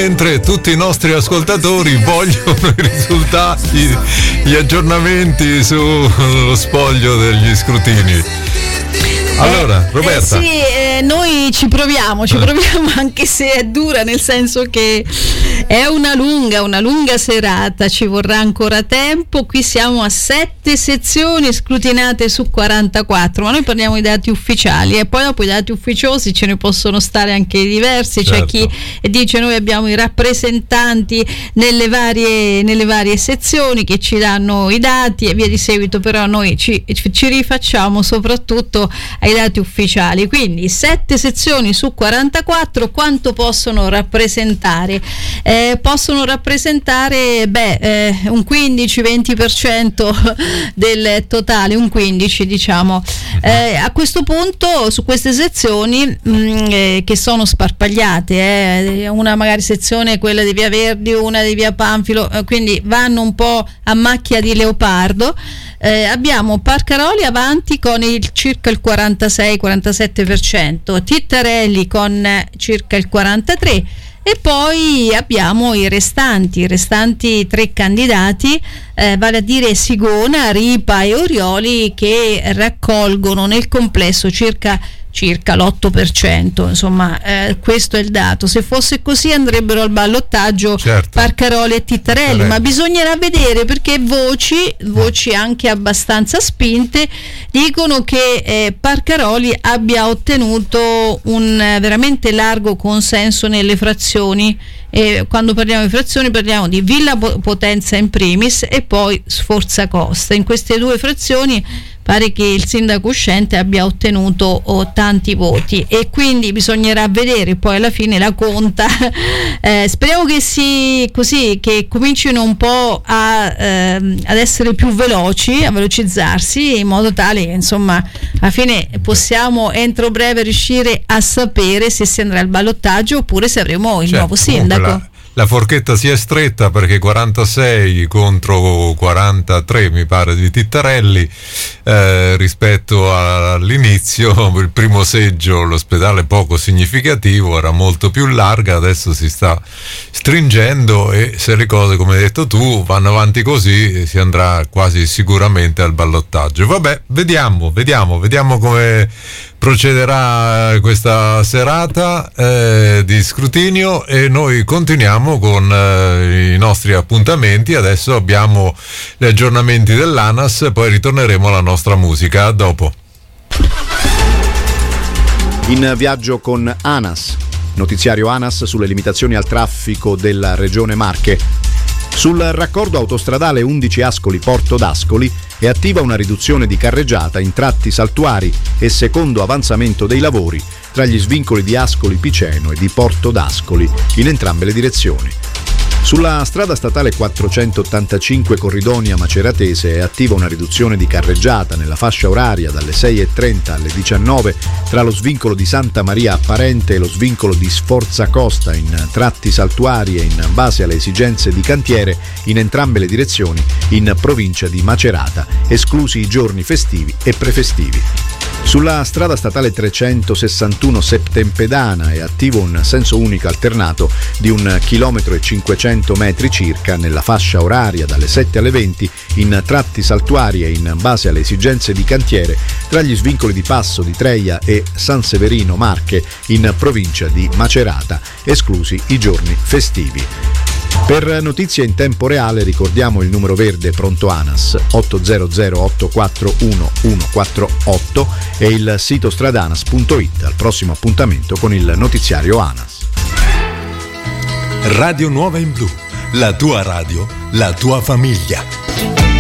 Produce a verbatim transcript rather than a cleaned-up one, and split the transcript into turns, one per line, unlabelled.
mentre tutti i nostri ascoltatori vogliono i risultati, gli aggiornamenti sullo spoglio degli scrutini. Allora, Roberta.
Eh sì, eh, noi ci proviamo, ci proviamo anche se è dura, nel senso che è una lunga, una lunga serata, ci vorrà ancora tempo. Qui siamo a sette sezioni scrutinate su quarantaquattro, ma noi parliamo di dati ufficiali e poi dopo i dati ufficiosi ce ne possono stare anche diversi. Certo. C'è chi dice noi abbiamo i rappresentanti nelle varie, nelle varie sezioni che ci danno i dati e via di seguito, però noi ci, ci rifacciamo soprattutto ai dati ufficiali. Quindi sette sezioni su quarantaquattro quanto possono rappresentare? Eh, possono rappresentare beh, eh, un quindici venti per cento del totale, un quindici diciamo. Eh, a questo punto su queste sezioni mh, eh, che sono sparpagliate, eh, una magari sezione quella di Via Verdi, una di Via Panfilo, eh, quindi vanno un po' a macchia di leopardo. Eh, abbiamo Parcaroli avanti con il circa il quarantasei quarantasette per cento, Tittarelli con circa il quarantatré per cento e poi abbiamo i restanti, i restanti tre candidati, eh, vale a dire Sigona, Ripa e Orioli, che raccolgono nel complesso circa circa l'otto per cento, insomma, eh, questo è il dato. Se fosse così andrebbero al ballottaggio. Certo. Parcaroli e Tittarelli, Tittarelli, ma bisognerà vedere, perché voci voci anche abbastanza spinte dicono che eh, Parcaroli abbia ottenuto un eh, veramente largo consenso nelle frazioni. E quando parliamo di frazioni parliamo di Villa Potenza in primis e poi Sforza Costa. In queste due frazioni pare che il sindaco uscente abbia ottenuto oh, tanti voti e quindi bisognerà vedere poi alla fine la conta. Eh, speriamo che si così che comincino un po' a, ehm, ad essere più veloci, a velocizzarsi, in modo tale che insomma alla fine possiamo entro breve riuscire a sapere se si andrà al ballottaggio oppure se avremo il certo, nuovo sindaco.
La, la forchetta si è stretta perché quarantasei contro quarantatré mi pare di Tittarelli, eh, rispetto all'inizio il primo seggio, l'ospedale poco significativo, era molto più larga, adesso si sta stringendo e se le cose, come hai detto tu, vanno avanti così si andrà quasi sicuramente al ballottaggio. Vabbè, vediamo, vediamo, vediamo come procederà questa serata eh, di scrutinio e noi continuiamo con eh, i nostri appuntamenti. Adesso abbiamo gli aggiornamenti dell'ANAS, poi ritorneremo alla nostra musica. A dopo.
In viaggio con ANAS, notiziario ANAS sulle limitazioni al traffico della Regione Marche. Sul raccordo autostradale undici Ascoli Porto d'Ascoli è attiva una riduzione di carreggiata in tratti saltuari e secondo avanzamento dei lavori tra gli svincoli di Ascoli Piceno e di Porto d'Ascoli in entrambe le direzioni. Sulla strada statale quattrocentottantacinque Corridonia Maceratese è attiva una riduzione di carreggiata nella fascia oraria dalle sei e trenta alle diciannove tra lo svincolo di Santa Maria Apparente e lo svincolo di Sforza Costa in tratti saltuari e in base alle esigenze di cantiere in entrambe le direzioni in provincia di Macerata, esclusi i giorni festivi e prefestivi. Sulla strada statale trecentosessantuno Septempedana è attivo un senso unico alternato di un chilometro e cinquecento metri circa nella fascia oraria dalle sette alle venti in tratti saltuari e in base alle esigenze di cantiere tra gli svincoli di Passo di Treia e San Severino Marche in provincia di Macerata, esclusi i giorni festivi. Per notizie in tempo reale ricordiamo il numero verde pronto ANAS otto zero zero otto quattro uno uno quattro otto e il sito stradanas punto it. Al prossimo appuntamento con il notiziario ANAS.
Radio Nuova in Blu, la tua radio, la tua famiglia.